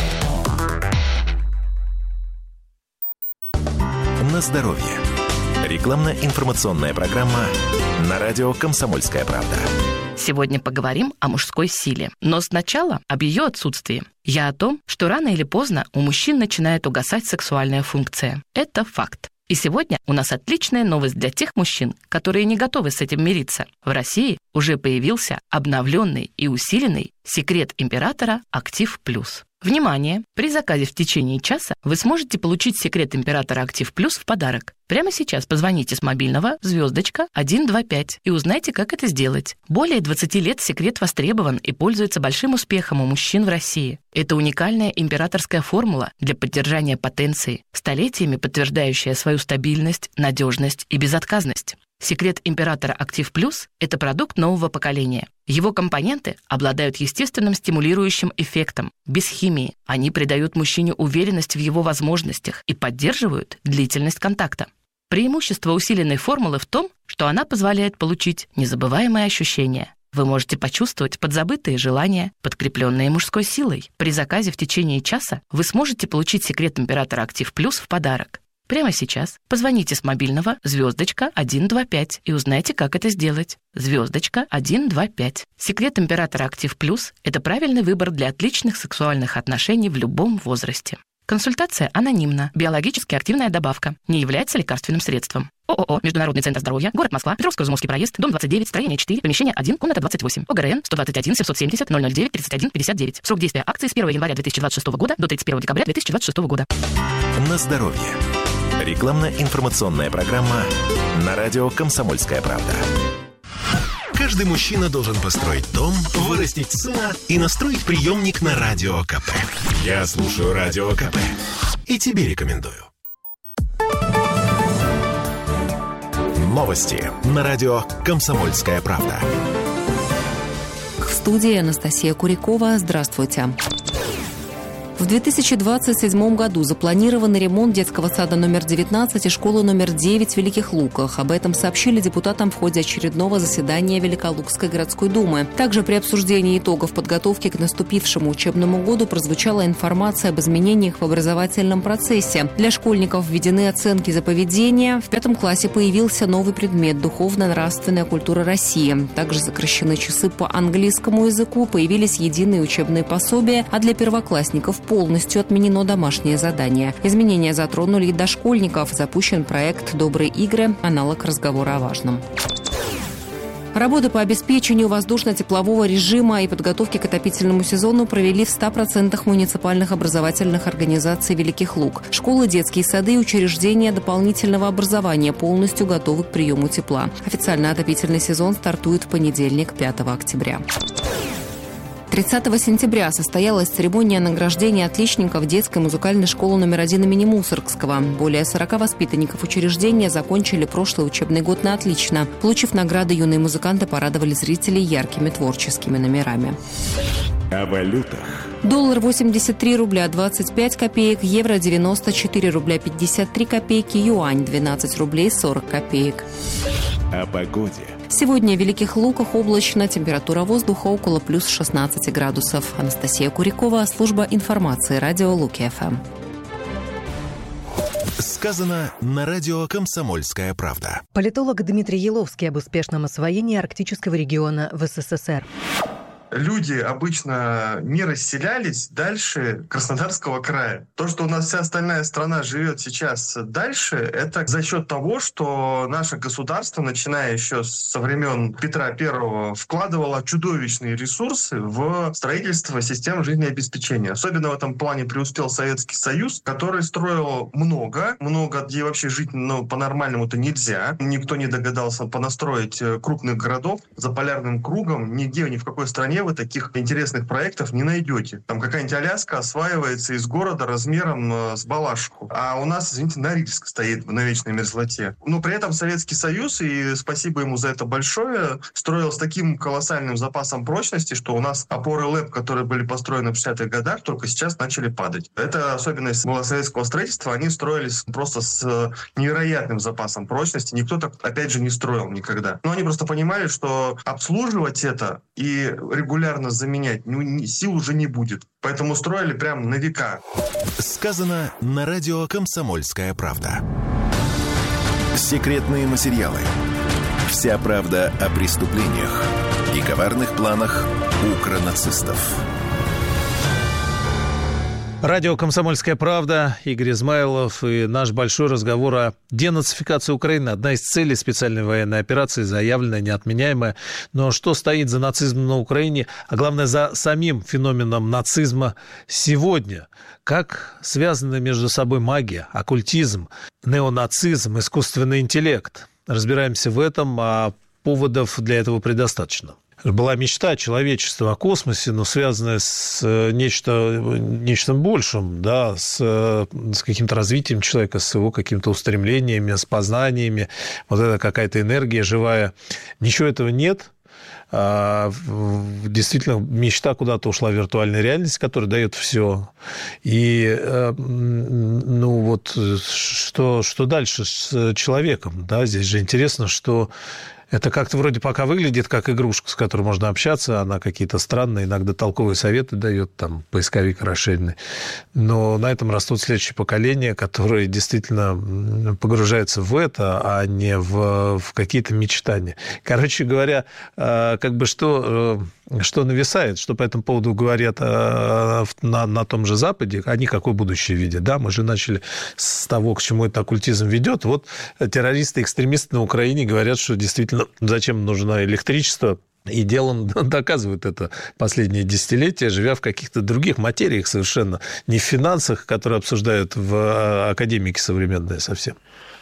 На здоровье. Рекламно-информационная программа на радио «Комсомольская правда». Сегодня поговорим о мужской силе. Но сначала об ее отсутствии. Я о том, что рано или поздно у мужчин начинает угасать сексуальная функция. Это факт. И сегодня у нас отличная новость для тех мужчин, которые не готовы с этим мириться. В России уже появился обновленный и усиленный секрет императора «Актив Плюс». Внимание! При заказе в течение часа вы сможете получить секрет императора «Актив Плюс» в подарок. Прямо сейчас позвоните с мобильного звездочка один два пять и узнайте, как это сделать. Более двадцати лет секрет востребован и пользуется большим успехом у мужчин в России. Это уникальная императорская формула для поддержания потенции, столетиями подтверждающая свою стабильность, надежность и безотказность. Секрет императора «Актив Плюс» – это продукт нового поколения. Его компоненты обладают естественным стимулирующим эффектом, без химии. Они придают мужчине уверенность в его возможностях и поддерживают длительность контакта. Преимущество усиленной формулы в том, что она позволяет получить незабываемые ощущения. Вы можете почувствовать подзабытые желания, подкрепленные мужской силой. При заказе в течение часа вы сможете получить секрет императора «Актив Плюс» в подарок. Прямо сейчас позвоните с мобильного звездочка один два пять и узнайте, как это сделать. Звездочка один два пять. Секрет императора «Актив Плюс» – это правильный выбор для отличных сексуальных отношений в любом возрасте. Консультация анонимна. Биологически активная добавка. Не является лекарственным средством. ООО «Международный центр здоровья», город Москва, Петровско-Измайловский проезд, дом двадцать девять, строение четыре, помещение один, комната двадцать восемь. ОГРН сто двадцать один семьсот семьдесят ноль ноль девять тридцать один пятьдесят девять. Срок действия акции с первого января две тысячи двадцать шестого года до тридцать первого декабря две тысячи двадцать шестого года. На здоровье. Рекламно-информационная программа на радио «Комсомольская правда». Каждый мужчина должен построить дом, вырастить сына и настроить приемник на Радио КП. Я слушаю Радио КП и тебе рекомендую. Новости на радио «Комсомольская правда». В студии Анастасия Курякова. Здравствуйте. В две тысячи двадцать седьмом году запланированный ремонт детского сада номер девятнадцать и школы номер девять в Великих Луках. Об этом сообщили депутатам в ходе очередного заседания Великолукской городской думы. Также при обсуждении итогов подготовки к наступившему учебному году прозвучала информация об изменениях в образовательном процессе. Для школьников введены оценки за поведение. В пятом классе появился новый предмет «Духовно-нравственная культура России». Также сокращены часы по английскому языку, появились единые учебные пособия, а для первоклассников полностью отменено домашнее задание. Изменения затронули и дошкольников. Запущен проект «Добрые игры», аналог разговора о важном. Работы по обеспечению воздушно-теплового режима и подготовке к отопительному сезону провели в ста процентах муниципальных образовательных организаций Великих Луг. Школы, детские сады и учреждения дополнительного образования полностью готовы к приему тепла. Официально отопительный сезон стартует в понедельник, пятого октября. тридцатого сентября состоялась церемония награждения отличников детской музыкальной школы номер один имени Мусоргского. Более сорока воспитанников учреждения закончили прошлый учебный год на отлично. Получив награды, юные музыканты порадовали зрителей яркими творческими номерами. О валютах. Доллар восемьдесят три рубля двадцать пять копеек, евро девяносто четыре рубля пятьдесят три копейки, юань двенадцать рублей сорок копеек. О погоде. Сегодня в Великих Луках облачно, температура воздуха около плюс шестнадцати градусов. Анастасия Курякова, служба информации, радио Луки-ФМ. Сказано на радио «Комсомольская правда». Политолог Дмитрий Еловский об успешном освоении арктического региона в СССР. Люди обычно не расселялись дальше Краснодарского края. То, что у нас вся остальная страна живет сейчас дальше, это за счет того, что наше государство, начиная еще со времен Петра Первого, вкладывало чудовищные ресурсы в строительство систем жизнеобеспечения. Особенно в этом плане преуспел Советский Союз, который строил много, много, где вообще жить ну, по-нормальному-то нельзя. Никто не догадался понастроить крупных городов за полярным кругом. Нигде, ни в какой стране вы таких интересных проектов не найдете. Там какая-нибудь Аляска осваивается из города размером э, с Балашиху. А у нас, извините, Норильск стоит на вечной мерзлоте. Но при этом Советский Союз, и спасибо ему за это большое, строил с таким колоссальным запасом прочности, что у нас опоры ЛЭП, которые были построены в шестидесятых годах, только сейчас начали падать. Это особенность была советского строительства. Они строились просто с невероятным запасом прочности. Никто так, опять же, не строил никогда. Но они просто понимали, что обслуживать это и регулярно заменять ну, сил уже не будет. Поэтому строили прям на века. Сказано на радио «Комсомольская правда». Секретные материалы. Вся правда о преступлениях и коварных планах укронацистов. Радио «Комсомольская правда», Игорь Измайлов и наш большой разговор о денацификации Украины. Одна из целей специальной военной операции, заявленная, неотменяемая. Но что стоит за нацизмом на Украине, а главное, за самим феноменом нацизма сегодня? Как связаны между собой магия, оккультизм, неонацизм, искусственный интеллект? Разбираемся в этом, а поводов для этого предостаточно. Была мечта человечества о космосе, но связанная с нечто, нечто большим, да, с, с каким-то развитием человека, с его какими-то устремлениями, с познаниями. Вот это какая-то энергия живая. Ничего этого нет. Действительно, мечта куда-то ушла в виртуальную реальность, которая дает все. И ну вот что, что дальше с человеком? Да? Здесь же интересно, что Это как-то вроде пока выглядит как игрушка, с которой можно общаться, она какие-то странные, иногда толковые советы дает, там, поисковик расширенный. Но на этом растут следующее поколение, которые действительно погружаются в это, а не в, в какие-то мечтания. Короче говоря, как бы что, что нависает, что по этому поводу говорят на, на том же Западе, они какое будущее видят. Да, мы же начали с того, к чему этот оккультизм ведет. Вот террористы, экстремисты на Украине говорят, что действительно зачем нужно электричество, и делом доказывают это последние десятилетия, живя в каких-то других материях совершенно, не в финансах, которые обсуждают в академике современные совсем.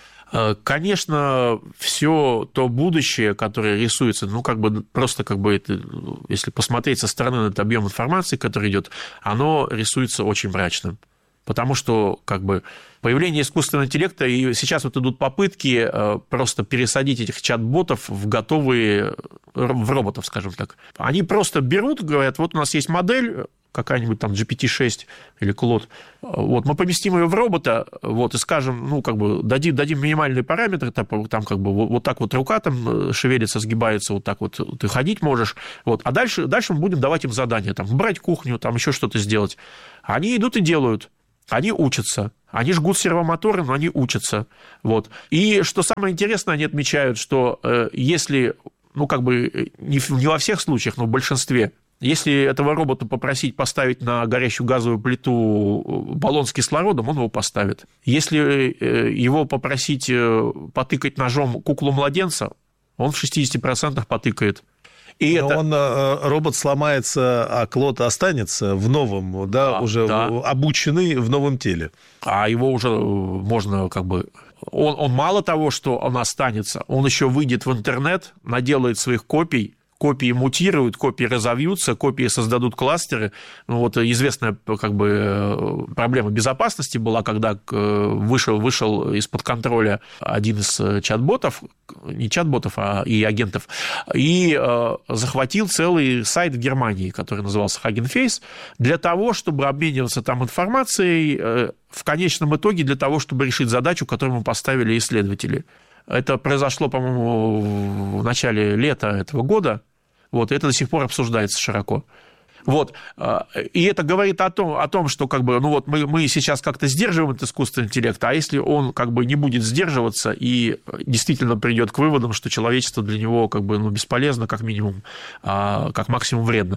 Конечно, все то будущее, которое рисуется, ну, как бы просто как бы это, если посмотреть со стороны на этот объем информации, который идет, оно рисуется очень мрачным. Потому что как бы появление искусственного интеллекта, и сейчас вот идут попытки просто пересадить этих чат-ботов в готовые, в роботов, скажем так. Они просто берут, говорят, вот у нас есть модель, какая-нибудь там джи пи ти шесть или Клод, вот, мы поместим ее в робота, вот, и скажем, ну, как бы дадим, дадим минимальные параметры, там, там как бы вот, вот так вот рука там шевелится, сгибается, вот так вот ты ходить можешь, вот, а дальше, дальше мы будем давать им задания, там, убрать кухню, там, еще что-то сделать. Они идут и делают. Они учатся. Они жгут сервомоторы, но они учатся. Вот. И что самое интересное, они отмечают, что э, если, ну, как бы не, не во всех случаях, но в большинстве, если этого робота попросить поставить на горящую газовую плиту баллон с кислородом, он его поставит. Если э, его попросить э, потыкать ножом куклу-младенца, он в шестьдесят процентов потыкает. И Но это... он, робот сломается, а Клод останется в новом, да, да уже да. обученный в новом теле. А его уже можно как бы... Он, он мало того, что он останется, он еще выйдет в интернет, наделает своих копий, копии мутируют, копии разовьются, копии создадут кластеры. Ну, вот известная как бы проблема безопасности была, когда вышел, вышел из-под контроля один из чат-ботов, не чат-ботов, а и агентов, и э, захватил целый сайт в Германии, который назывался Hugging Face, для того, чтобы обмениваться там информацией, э, в конечном итоге для того, чтобы решить задачу, которую мы поставили исследователи. Это произошло, по-моему, в начале лета этого года. Вот, и это до сих пор обсуждается широко. Вот. И это говорит о том, о том, что как бы, ну вот мы, мы сейчас как-то сдерживаем этот искусственный интеллект, а если он как бы не будет сдерживаться и действительно придет к выводам, что человечество для него как бы, ну, бесполезно, как минимум, а как максимум вредно,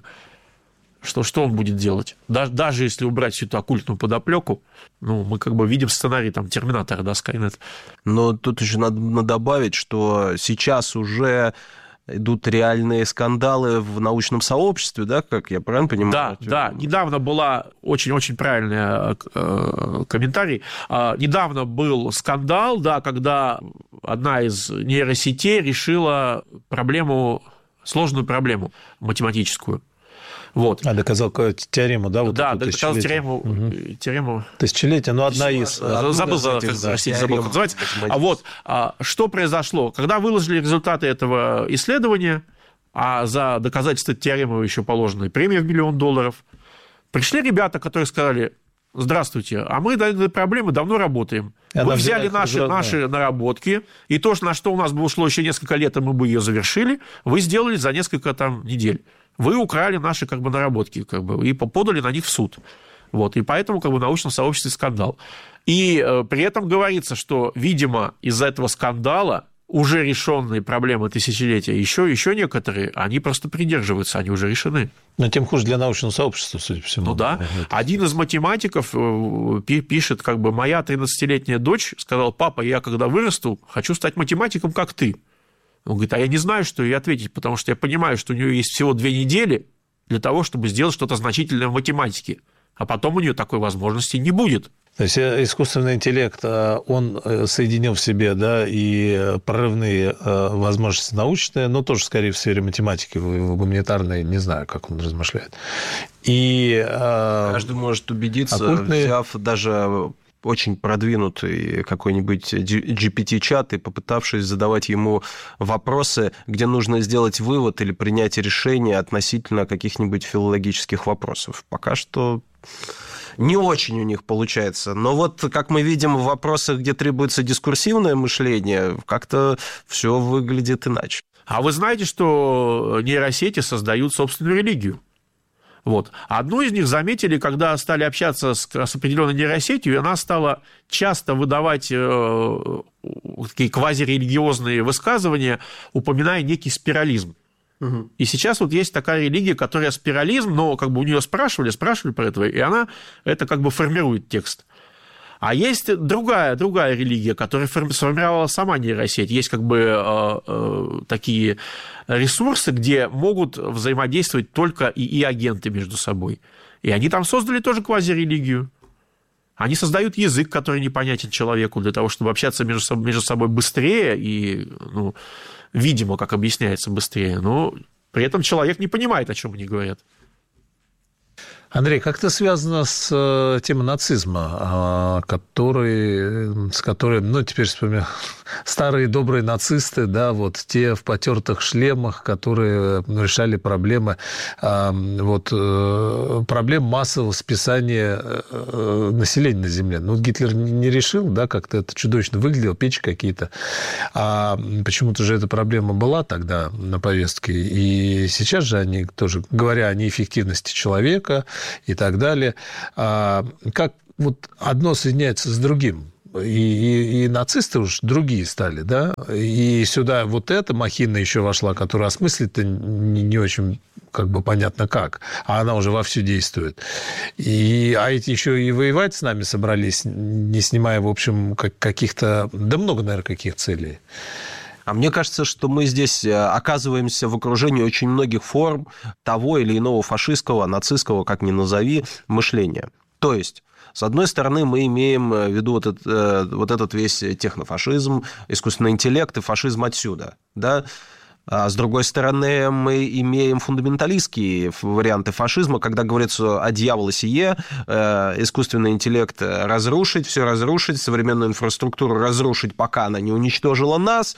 что, что он будет делать? Даже, даже если убрать всю эту оккультную подоплеку, ну, мы как бы видим сценарий там Терминатора, да, Скайнет. Но тут еще надо, надо добавить, что сейчас уже идут реальные скандалы в научном сообществе, да, как я правильно понимаю? Да, да. Недавно была очень-очень правильный э, комментарий. Э, недавно был скандал, да, когда одна из нейросетей решила проблему, сложную проблему математическую. Вот. А доказал какую-то теорему, да? Вот да, доказал теорему, угу. теорему... Тысячелетия, ну, одна из... Забыл, как, простите, забыл, как называется. А вот, что произошло? Когда выложили результаты этого исследования, а за доказательство теоремы еще положена премия в миллион долларов, пришли ребята, которые сказали: здравствуйте, а мы над этой проблемой давно работаем. Вы Она взяли наши, наши наработки, и то, на что у нас бы ушло еще несколько лет, и мы бы ее завершили, вы сделали за несколько там недель. Вы украли наши как бы наработки как бы, и подали на них в суд. Вот, и поэтому как бы в научном сообществе скандал. И э, при этом говорится, что, видимо, из-за этого скандала уже решенные проблемы тысячелетия, еще, еще некоторые, они просто придерживаются, они уже решены. Но тем хуже для научного сообщества, судя по всему. Ну да. Один из математиков пишет, как бы, моя тринадцатилетняя дочь сказала: папа, я когда вырасту, хочу стать математиком, как ты. Он говорит: а я не знаю, что ей ответить, потому что я понимаю, что у нее есть всего две недели для того, чтобы сделать что-то значительное в математике, а потом у нее такой возможности не будет. То есть искусственный интеллект, он соединил в себе, да, и прорывные возможности научные, но тоже скорее в сфере математики, в гуманитарной, не знаю, как он размышляет. И каждый может убедиться, оккультные... взяв даже очень продвинутый какой-нибудь джи пи ти-чат и попытавшись задавать ему вопросы, где нужно сделать вывод или принять решение относительно каких-нибудь филологических вопросов. Пока что не очень у них получается. Но вот, как мы видим, в вопросах, где требуется дискурсивное мышление, как-то все выглядит иначе. А вы знаете, что нейросети создают собственную религию? Вот. Одну из них заметили, когда стали общаться с, с определенной нейросетью, и она стала часто выдавать э, такие квазирелигиозные высказывания, упоминая некий спирализм. Угу. И сейчас вот есть такая религия, которая спирализм, но как бы у нее спрашивали, спрашивали про это, и она это как бы формирует текст. А есть другая, другая религия, которая сформировала сама нейросеть. Есть как бы э, э, такие ресурсы, где могут взаимодействовать только ИИ-агенты между собой. И они там создали тоже квазирелигию. Они создают язык, который непонятен человеку, для того, чтобы общаться между собой, между собой быстрее и, ну, видимо, как объясняется, быстрее. Но при этом человек не понимает, о чем они говорят. Андрей, как это связано с э, темой нацизма, э, который, с которым, ну, теперь вспоминаю, старые добрые нацисты, да, вот те в потертых шлемах, которые решали проблемы, э, вот, э, проблем массового списания э, населения на земле. Ну, Гитлер не решил, да, как-то это чудовищно выглядело, печи какие-то. А почему-то же эта проблема была тогда на повестке. И сейчас же они тоже, говоря о неэффективности человека, и так далее. А как вот одно соединяется с другим? И, и, и нацисты уж другие стали, да? И сюда вот эта махина еще вошла, которая осмыслить-то не, не очень как бы понятно как, а она уже вовсю действует. И, а эти еще и воевать с нами собрались, не снимая, в общем, как, каких-то... Да много, наверное, каких целей. А мне кажется, что мы здесь оказываемся в окружении очень многих форм того или иного фашистского, нацистского, как ни назови, мышления. То есть, с одной стороны, мы имеем в виду вот этот, вот этот весь технофашизм, искусственный интеллект и фашизм отсюда, да? А с другой стороны, мы имеем фундаменталистские варианты фашизма, когда говорится о дьяволе сие, искусственный интеллект разрушить, все разрушить, современную инфраструктуру разрушить, пока она не уничтожила нас,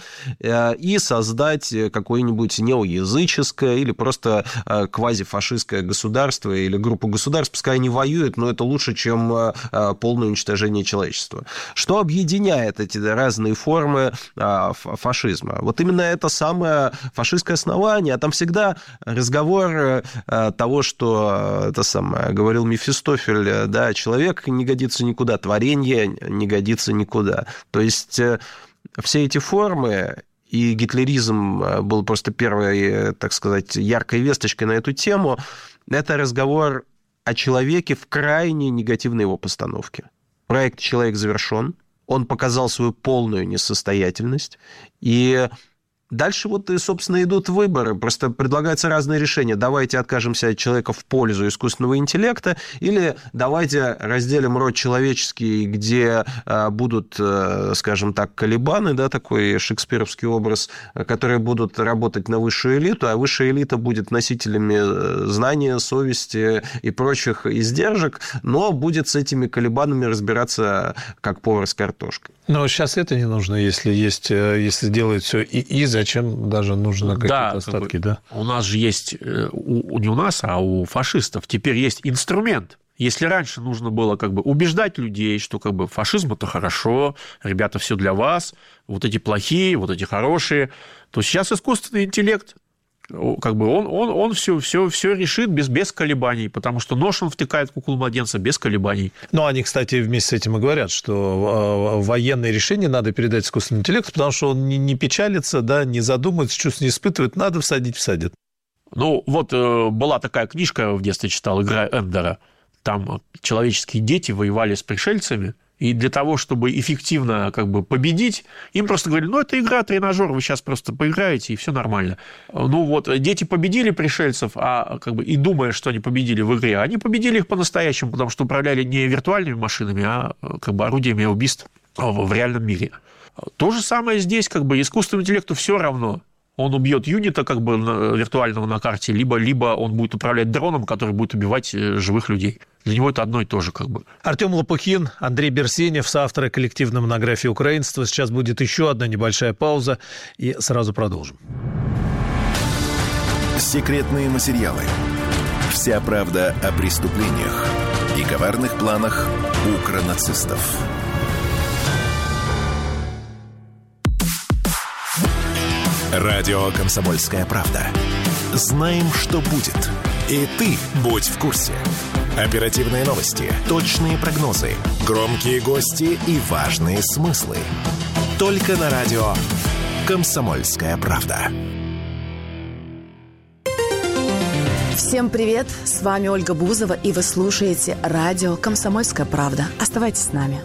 и создать какое-нибудь неоязыческое или просто квазифашистское государство или группу государств, пускай они воюют, но это лучше, чем полное уничтожение человечества. Что объединяет эти разные формы фашизма? Вот именно это самое фашистское основание, а там всегда разговор того, что это самое, говорил Мефистофель, да, человек не годится никуда, творение не годится никуда. То есть все эти формы, и гитлеризм был просто первой, так сказать, яркой весточкой на эту тему, это разговор о человеке в крайне негативной его постановке. Проект «Человек» завершен, он показал свою полную несостоятельность, и дальше вот, и, собственно, идут выборы. Просто предлагаются разные решения. Давайте откажемся от человека в пользу искусственного интеллекта, или давайте разделим род человеческий, где будут, скажем так, колебаны, да, такой шекспировский образ, которые будут работать на высшую элиту, а высшая элита будет носителями знания, совести и прочих издержек, но будет с этими колебанами разбираться как повар с картошкой. Но сейчас это не нужно, если есть, если делает все и, и зачем даже нужно какие-то да, остатки, как бы, да? У нас же есть, у, не у нас, а у фашистов теперь есть инструмент. Если раньше нужно было как бы убеждать людей, что как бы фашизм это хорошо, ребята, все для вас, вот эти плохие, вот эти хорошие, то сейчас искусственный интеллект, как бы он, он, он все, все, все решит без, без колебаний, потому что нож он втыкает в куклу младенца без колебаний. Ну, они, кстати, вместе с этим и говорят, что военные решения надо передать искусственному интеллекту, потому что он не, не печалится, да, не задумывается, чувств не испытывает, надо всадить, всадит. Ну, вот была такая книжка, в детстве читал, «Игра Эндера», там человеческие дети воевали с пришельцами, и для того, чтобы эффективно как бы победить, им просто говорили, ну, это игра, тренажер, вы сейчас просто поиграете, и все нормально. Ну, вот, дети победили пришельцев, а как бы и думая, что они победили в игре, они победили их по-настоящему, потому что управляли не виртуальными машинами, а как бы орудиями убийств в реальном мире. То же самое здесь, как бы искусственному интеллекту все равно. Он убьет юнита как бы виртуального на карте, либо, либо он будет управлять дроном, который будет убивать живых людей. Для него это одно и то же как бы. Артем Лопухин, Андрей Берсенев, соавторы коллективной монографии «Украинство». Сейчас будет еще одна небольшая пауза, и сразу продолжим. Секретные материалы. Вся правда о преступлениях и коварных планах укронацистов. Радио «Комсомольская правда». Знаем, что будет. И ты будь в курсе. Оперативные новости, точные прогнозы, громкие гости и важные смыслы. Только на радио «Комсомольская правда». Всем привет! С вами Ольга Бузова, и вы слушаете радио «Комсомольская правда». Оставайтесь с нами.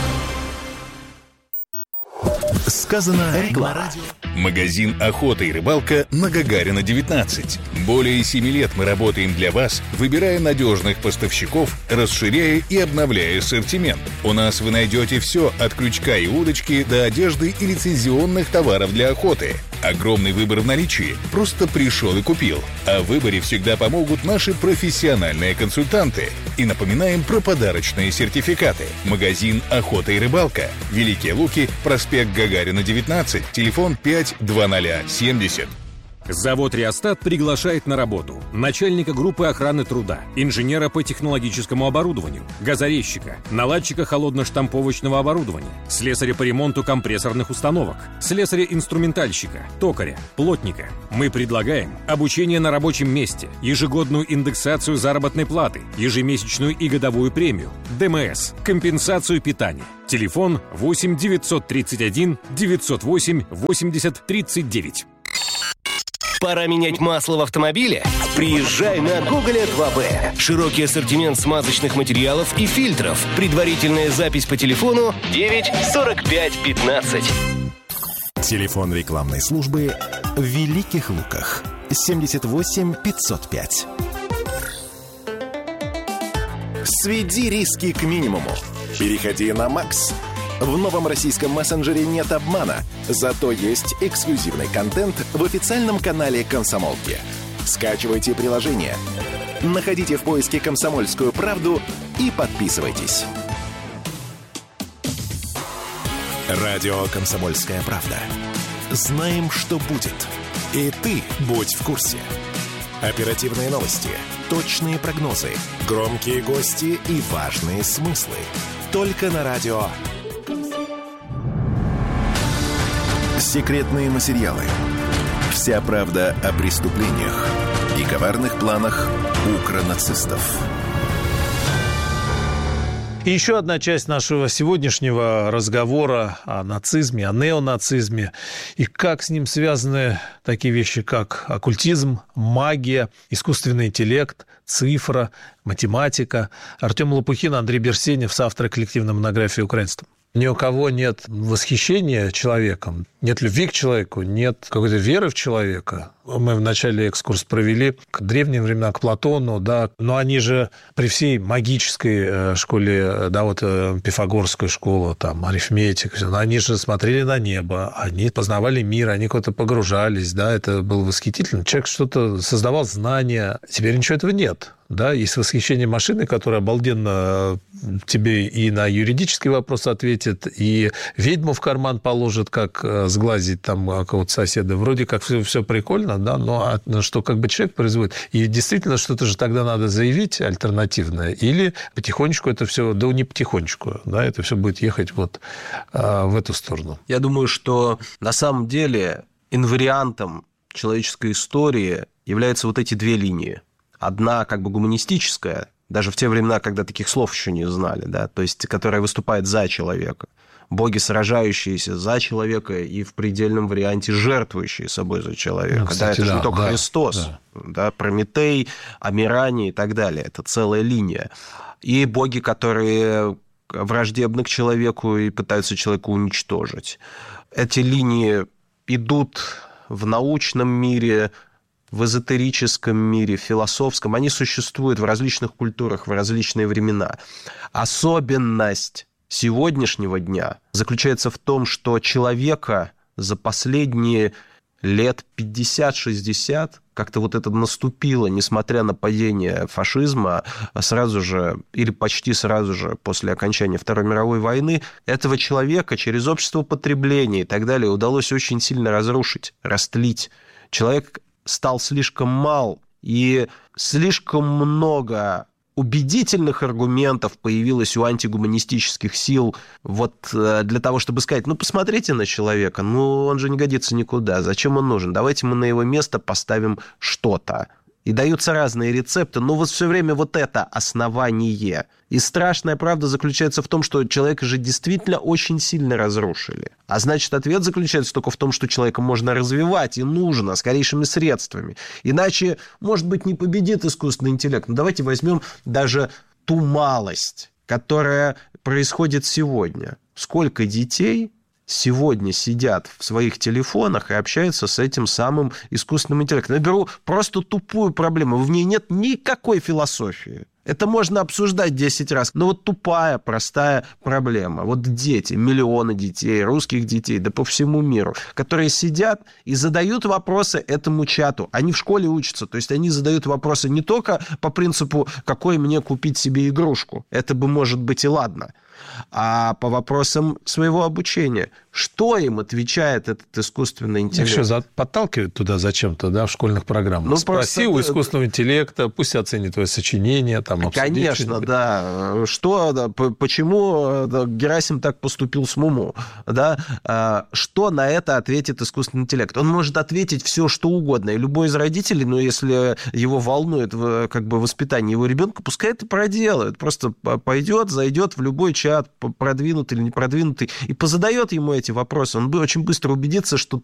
Сказано реклама. Магазин «Охота и рыбалка» на Гагарина, девятнадцать. Более семи лет мы работаем для вас, выбирая надежных поставщиков, расширяя и обновляя ассортимент. У нас вы найдете все от крючка и удочки до одежды и лицензионных товаров для охоты. Огромный выбор в наличии. Просто пришел и купил. А в выборе всегда помогут наши профессиональные консультанты. И напоминаем про подарочные сертификаты. Магазин «Охота и рыбалка». Великие Луки, проспект Гагарина, девятнадцать, телефон пять два ноль семьдесят. Завод «Реостат» приглашает на работу начальника группы охраны труда, инженера по технологическому оборудованию, газорезчика, наладчика холодно-штамповочного оборудования, слесаря по ремонту компрессорных установок, слесаря-инструментальщика, токаря, плотника. Мы предлагаем обучение на рабочем месте, ежегодную индексацию заработной платы, ежемесячную и годовую премию, ДМС, компенсацию питания. Телефон восемь девятьсот тридцать один девятьсот восемь восемьдесят тридцать девять. Пора менять масло в автомобиле? Приезжай на Гоголя два бэ. Широкий ассортимент смазочных материалов и фильтров. Предварительная запись по телефону девять сорок пять пятнадцать. Телефон рекламной службы в Великих Луках. семьдесят восемь пятьсот пять. Сведи риски к минимуму. Переходи на Макс. В новом российском мессенджере нет обмана, зато есть эксклюзивный контент в официальном канале «Комсомолки». Скачивайте приложение, находите в поиске «Комсомольскую правду» и подписывайтесь. Радио «Комсомольская правда». Знаем, что будет. И ты будь в курсе. Оперативные новости, точные прогнозы, громкие гости и важные смыслы. Только на радио секретные материалы. Вся правда о преступлениях и коварных планах укронацистов. И еще одна часть нашего сегодняшнего разговора о нацизме, о неонацизме, и как с ним связаны такие вещи, как оккультизм, магия, искусственный интеллект, цифра, математика. Артем Лопухин, Андрей Берсенев, соавторы коллективной монографии «Украинство». Ни у кого нет восхищения человеком, нет любви к человеку, нет какой-то веры в человека. Мы в начале экскурс провели к древним временам, к Платону, да, но они же при всей магической школе, да, вот пифагорская школа, там, арифметика, они же смотрели на небо, они познавали мир, они куда-то погружались, да, это было восхитительно. Человек что-то создавал знания, теперь ничего этого нет. Да, есть восхищение машиной, которая обалденно тебе и на юридический вопрос ответит, и ведьму в карман положит, как сглазить там какого-то соседа. Вроде как все, все прикольно, да, но что как бы человек производит. И действительно что-то же тогда надо заявить альтернативное, или потихонечку это все, да не потихонечку, да, это все будет ехать вот а, в эту сторону. Я думаю, что на самом деле инвариантом человеческой истории являются вот эти две линии. Одна как бы гуманистическая, даже в те времена, когда таких слов еще не знали, да, то есть которая выступает за человека. Боги, сражающиеся за человека и в предельном варианте жертвующие собой за человека. Ну, кстати, да, это же да, не только да, Христос, да. Да, Прометей, Амиране и так далее. Это целая линия. И боги, которые враждебны к человеку и пытаются человека уничтожить. Эти линии идут в научном мире, в эзотерическом мире, в философском, они существуют в различных культурах, в различные времена. Особенность сегодняшнего дня заключается в том, что человека за последние лет пятьдесят-шестьдесят как-то вот это наступило, несмотря на падение фашизма, сразу же, или почти сразу же после окончания Второй мировой войны, этого человека через общество потребления и так далее удалось очень сильно разрушить, растлить. Человек стал слишком мал, и слишком много убедительных аргументов появилось у антигуманистических сил вот для того, чтобы сказать, ну, посмотрите на человека, ну, он же не годится никуда, зачем он нужен? Давайте мы на его место поставим что-то. И даются разные рецепты, но вот все время вот это основание. И страшная правда заключается в том, что человека же действительно очень сильно разрушили. А значит, ответ заключается только в том, что человека можно развивать и нужно скорейшими средствами. Иначе, может быть, не победит искусственный интеллект. Но давайте возьмем даже ту малость, которая происходит сегодня. Сколько детей сегодня сидят в своих телефонах и общаются с этим самым искусственным интеллектом. Я беру просто тупую проблему. В ней нет никакой философии. Это можно обсуждать десять раз. Но вот тупая, простая проблема. Вот дети, миллионы детей, русских детей, да по всему миру, которые сидят и задают вопросы этому чату. Они в школе учатся, то есть они задают вопросы не только по принципу, какой мне купить себе игрушку. Это бы, может быть, и ладно. А по вопросам своего обучения. Что им отвечает этот искусственный интеллект? Еще подталкивают туда зачем-то, да, в школьных программах. Ну, Спроси просто... у искусственного интеллекта, пусть оценит твое сочинение, там, обсудить. Конечно, да. Что, да, почему Герасим так поступил с Муму? Да? Что на это ответит искусственный интеллект? Он может ответить все, что угодно. И любой из родителей, ну, если его волнует как бы воспитание его ребенка, пускай это проделает. Просто пойдет, зайдет в любой чат, продвинутый или не продвинутый, и позадает ему эти вопросы. Он бы очень быстро убедится, что